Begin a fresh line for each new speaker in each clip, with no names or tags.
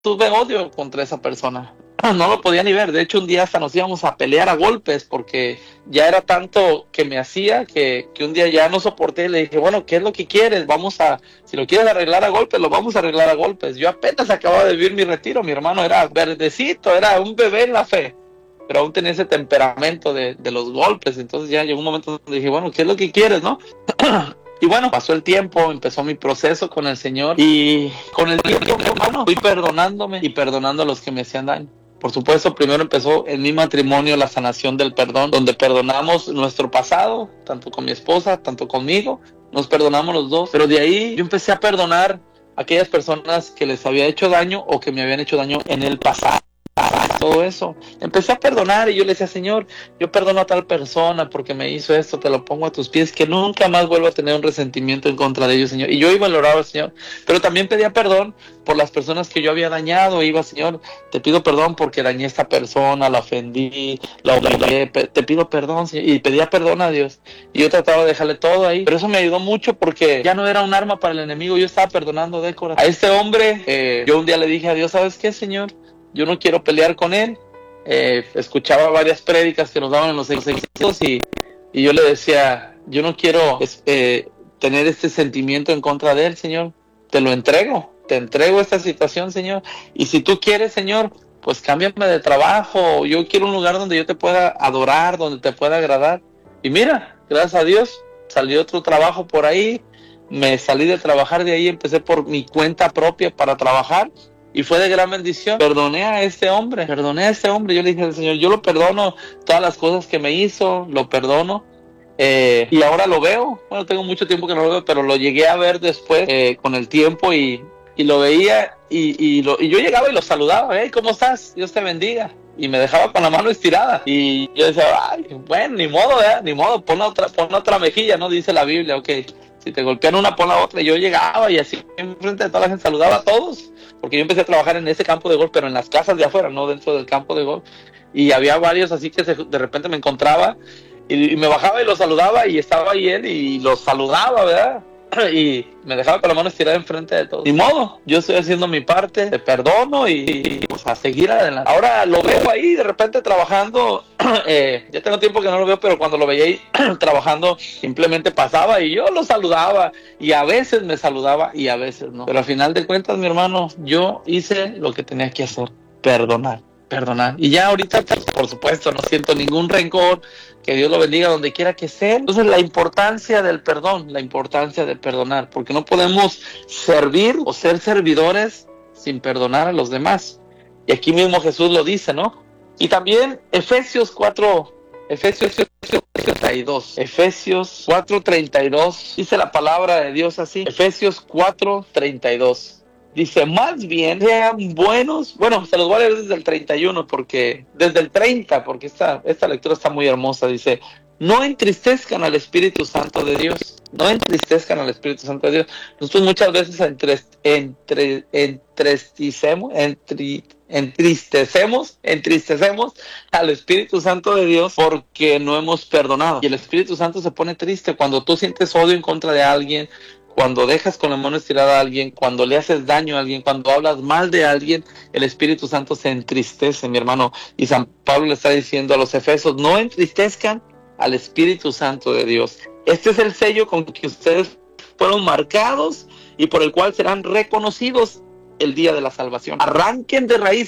tuve odio contra esa persona. No lo podía ni ver. De hecho, un día hasta nos íbamos a pelear a golpes porque ya era tanto que me hacía que un día ya no soporté. Le dije, bueno, ¿qué es lo que quieres? Si lo quieres arreglar a golpes, lo vamos a arreglar a golpes. Yo apenas acababa de vivir mi retiro. Mi hermano era verdecito, era un bebé en la fe, pero aún tenía ese temperamento de los golpes. Entonces ya llegó un momento donde dije, bueno, ¿qué es lo que quieres, no? Y bueno, pasó el tiempo, empezó mi proceso con el Señor y con el tiempo, mi hermano, fui perdonándome y perdonando a los que me hacían daño. Por supuesto, primero empezó en mi matrimonio la sanación del perdón, donde perdonamos nuestro pasado, tanto con mi esposa, tanto conmigo, nos perdonamos los dos. Pero de ahí yo empecé a perdonar a aquellas personas que les había hecho daño o que me habían hecho daño en el pasado. Todo eso, empecé a perdonar y yo le decía, Señor, yo perdono a tal persona porque me hizo esto, te lo pongo a tus pies, que nunca más vuelva a tener un resentimiento en contra de ellos, Señor. Y yo iba a orar al Señor, pero también pedía perdón por las personas que yo había dañado. Iba, Señor, te pido perdón porque dañé a esta persona, la ofendí, la humillé, te pido perdón, Señor. Y pedía perdón a Dios, y yo trataba de dejarle todo ahí, pero eso me ayudó mucho porque ya no era un arma para el enemigo, yo estaba perdonando de corazón. A este hombre, yo un día le dije a Dios, ¿sabes qué, Señor? Yo no quiero pelear con él. Escuchaba varias prédicas que nos daban en los ejercicios y yo le decía, yo no quiero tener este sentimiento en contra de él, Señor. Te entrego esta situación, Señor. Y si tú quieres, Señor, pues cámbiame de trabajo. Yo quiero un lugar donde yo te pueda adorar, donde te pueda agradar. Y mira, gracias a Dios, salió otro trabajo por ahí. Me salí de trabajar de ahí, empecé por mi cuenta propia para trabajar. Y fue de gran bendición. Perdoné a este hombre. Yo le dije al Señor, yo lo perdono, todas las cosas que me hizo, lo perdono. Y ahora lo veo. Bueno, tengo mucho tiempo que no lo veo, pero lo llegué a ver después, con el tiempo, y lo veía, y yo llegaba y lo saludaba. Hey, ¿cómo estás? Dios te bendiga. Y me dejaba con la mano estirada. Y yo decía, ay, bueno, ni modo, ni modo, pon otra mejilla, ¿no? Dice la Biblia, ok. Si te golpean una, pon la otra. Y yo llegaba y así enfrente de toda la gente saludaba a todos, porque yo empecé a trabajar en ese campo de golf, pero en las casas de afuera, no dentro del campo de golf. Y había varios así que de repente me encontraba y me bajaba y los saludaba, y estaba ahí él y los saludaba, ¿verdad? Y me dejaba con la mano estirada enfrente de todos. Ni modo, yo estoy haciendo mi parte, te perdono y pues a seguir adelante. Ahora lo veo ahí de repente trabajando. Ya tengo tiempo que no lo veo, pero cuando lo veía ahí trabajando, simplemente pasaba y yo lo saludaba, y a veces me saludaba y a veces no. Pero al final de cuentas, mi hermano, yo hice lo que tenía que hacer: perdonar. Y ya ahorita, por supuesto, no siento ningún rencor. Que Dios lo bendiga donde quiera que sea. Entonces, la importancia del perdón, la importancia de perdonar, porque no podemos servir o ser servidores sin perdonar a los demás. Y aquí mismo Jesús lo dice, ¿no? Y también Efesios 4:32 dice la palabra de Dios así. Efesios 4:32 dice, más bien sean buenos. Bueno, se los voy a leer desde el 31, desde el 30, porque esta lectura está muy hermosa. Dice, no entristezcan al Espíritu Santo de Dios. Nosotros muchas veces entristecemos al Espíritu Santo de Dios porque no hemos perdonado. Y el Espíritu Santo se pone triste cuando tú sientes odio en contra de alguien, cuando dejas con la mano estirada a alguien, cuando le haces daño a alguien, cuando hablas mal de alguien. El Espíritu Santo se entristece, mi hermano. Y San Pablo le está diciendo a los efesios, no entristezcan al Espíritu Santo de Dios. Este es el sello con que ustedes fueron marcados y por el cual serán reconocidos el día de la salvación. Arranquen de raíz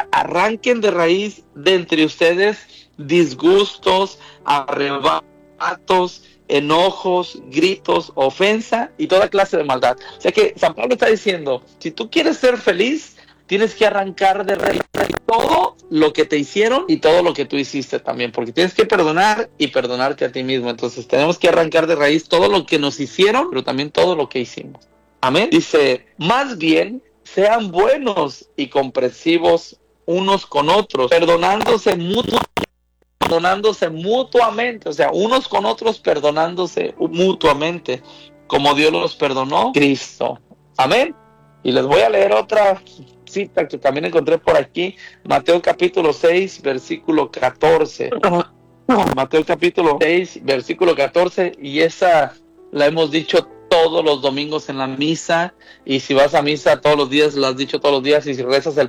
de entre ustedes disgustos, arrebatos, enojos, gritos, ofensa y toda clase de maldad. O sea que San Pablo está diciendo, si tú quieres ser feliz, tienes que arrancar de raíz todo lo que te hicieron y todo lo que tú hiciste también, porque tienes que perdonar y perdonarte a ti mismo. Entonces tenemos que arrancar de raíz todo lo que nos hicieron, pero también todo lo que hicimos. Amén. Dice, más bien sean buenos y comprensivos unos con otros, perdonándose mutuamente, o sea, unos con otros perdonándose mutuamente, como Dios los perdonó, Cristo. Amén. Y les voy a leer otra cita que también encontré por aquí, Mateo capítulo 6, versículo 14. Mateo capítulo 6, versículo 14, y esa la hemos dicho todos los domingos en la misa, y si vas a misa todos los días, lo has dicho todos los días, y si rezas el